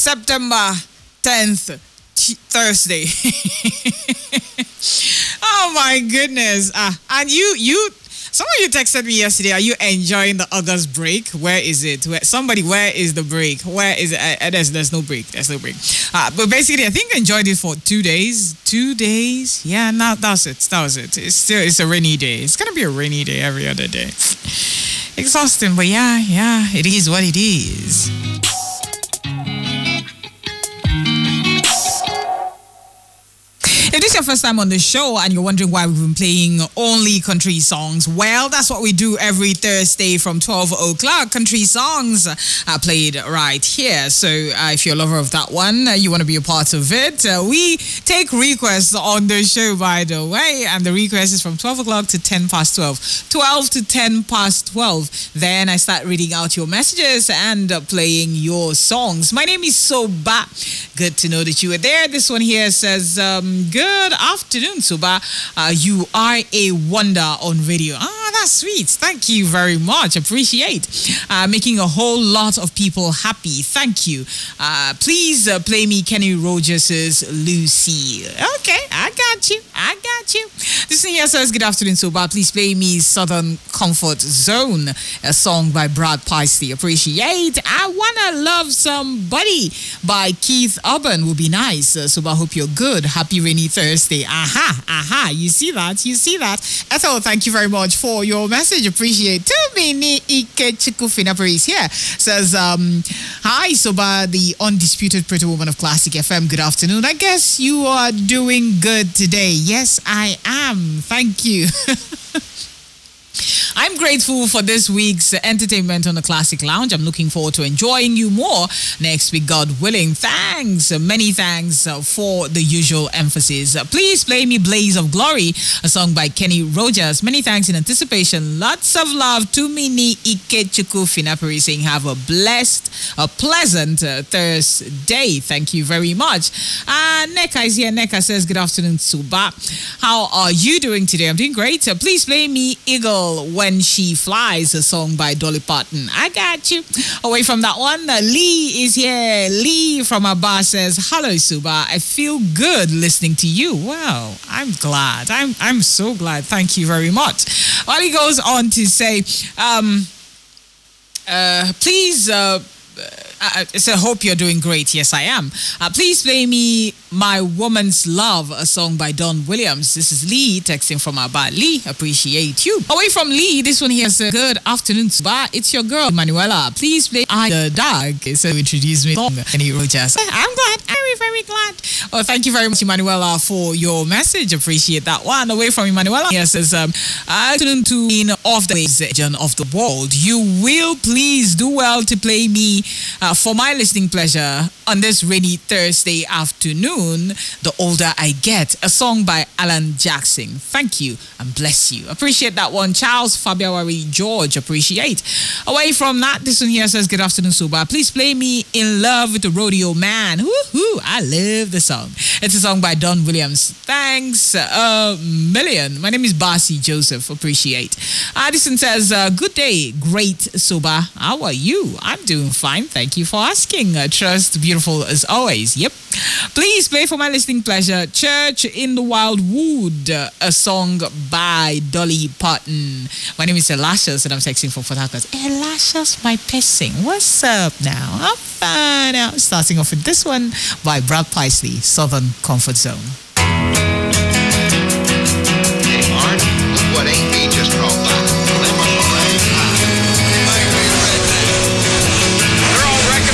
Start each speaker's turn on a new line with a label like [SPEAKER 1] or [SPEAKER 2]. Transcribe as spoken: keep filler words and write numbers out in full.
[SPEAKER 1] September tenth, Thursday. Oh my goodness. Ah, and you, you, some of you texted me yesterday. Are you enjoying the August break? Where is it? Where, somebody, where is the break? Where is it? Uh, there's, there's no break. There's no break. Uh, but basically, I think I enjoyed it for two days. Two days. Yeah, no, that's it. That was it. It's still, it's a rainy day. It's gonna be a rainy day every other day. Exhausting, but yeah, yeah, it is what it is. If this is your first time on the show and you're wondering why we've been playing only country songs, well, that's what we do every Thursday from twelve o'clock. Country songs are played right here. So uh, if you're a lover of that one, uh, you want to be a part of it, uh, we take requests on the show, by the way, and the request is from twelve o'clock to ten past twelve. twelve to ten past twelve. Then I start reading out your messages and uh, playing your songs. My name is Soba. Good to know that you were there. This one here says, um, good afternoon, Soba. Uh, you are a wonder on radio. Ah, that's sweet. Thank you very much. Appreciate. Uh, making a whole lot of people happy. Thank you. Uh, please uh, play me Kenny Rogers' Lucy. Okay, I got you. I got you. This thing here says, good afternoon, Soba. Please play me Southern Comfort Zone, a song by Brad Paisley. Appreciate. I Wanna Love Somebody by Keith Urban would be nice. Uh, Soba, hope you're good. Happy rainy Thursday. Aha, aha. You see that? You see that? Ethel, thank you very much for your message. Appreciate. Tumini Ikechukufina Paris here says, um, hi, Soba, the undisputed pretty woman of Classic F M. Good afternoon. I guess you are doing good today. Yes, I am. Thank you. I'm grateful for this week's entertainment on the Classic Lounge. I'm looking forward to enjoying you more next week, God willing. Thanks, many thanks for the usual emphasis. Please play me Blaze of Glory, a song by Kenny Rogers. Many thanks in anticipation. Lots of love to Mini Ikechukwu Finapari, saying have a blessed, a pleasant uh, Thursday. Thank you very much. Uh, Neka is here. Neka says, good afternoon, Suba. How are you doing today? I'm doing great. Uh, please play me Eagle When She Flies, a song by Dolly Parton. I got you. Away from that one, uh, Lee is here. Lee from Abba says, hello, Suba. I feel good listening to you. Wow, I'm glad. I'm I'm so glad. Thank you very much. While he goes on to say, um, uh, please, uh, I, I so hope you're doing great. Yes, I am. Uh, please play me My Woman's Love, a song by Don Williams. This is Lee texting from Abba. Lee, appreciate you. Away from Lee, this one here says, good afternoon, Suba. It's your girl, Manuela. Please play I the Dog. So introduce me to Kenny Rogers. I'm glad. Very, very glad. Oh, thank you very much, Emanuela, for your message. Appreciate that one. Away from Emanuela, here says, um, afternoon to in of the region of the world. You will please do well to play me uh, for my listening pleasure on this rainy Thursday afternoon, The Older I Get, a song by Alan Jackson. Thank you and bless you. Appreciate that one. Charles Fabiawari George, appreciate. Away from that, this one here says, good afternoon, Suba. Please play me In Love with the Rodeo Man. Woohoo! I love the song. It's a song by Don Williams. Thanks a million. My name is Basi Joseph. Appreciate. Addison says, uh, good day, great Suba. How are you? I'm doing fine. Thank you for asking. Uh, trust, beautiful as always. Yep. Please play for my listening pleasure, Church in the Wild Wood, uh, a song by Dolly Parton. My name is Elashas and I'm texting for Port Harcourt. Elashas, my pissing. What's up now? I'm fine now. Starting off with this one by Brad Paisley, Southern Comfort Zone.